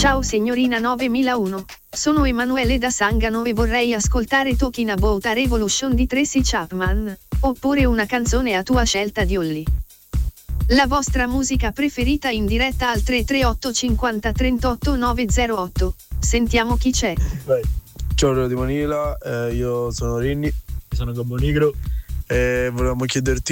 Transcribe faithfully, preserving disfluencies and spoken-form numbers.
Ciao signorina novemilauno, sono Emanuele da Sangano e vorrei ascoltare Talking About a Revolution di Tracy Chapman, oppure una canzone a tua scelta di Olly. La vostra musica preferita in diretta al tre tre otto cinquanta trentotto novecentotto. Sentiamo chi c'è. Vai. Ciao Radio di Manila, eh, io sono Rinni. Sono Gobbo Nigro. E volevamo chiederti